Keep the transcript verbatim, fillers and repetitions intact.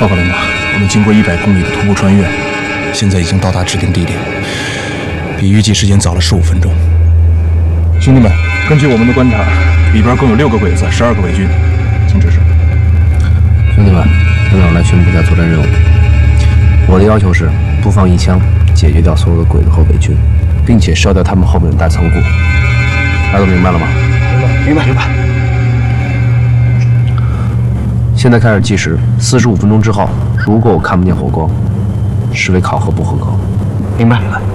报告领导，我们经过一百公里的徒步穿越，现在已经到达指定地点，比预计时间早了十五分钟。兄弟们，根据我们的观察，里边共有六个鬼子，十二个伪军，请指示。 兄弟们，领导来宣布一下作战任务。我的要求是，不放一枪，解决掉所有的鬼子和伪军，并且烧掉他们后面的大仓库。大家都明白了吗？ 明白，明白。 现在开始计时，四十五分钟之后，如果我看不见火光，视为考核不合格。 明白，明白。